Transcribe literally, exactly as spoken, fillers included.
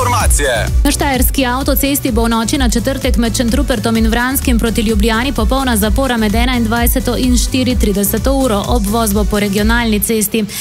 informacije. Na štajerski avtocesti bo v noči na četrtek med Šentrupertom in Vranskim proti Ljubljani popolna zapora med enaindvajseto in štiriintrideseto uro. Obvoz bo po regionalni cesti.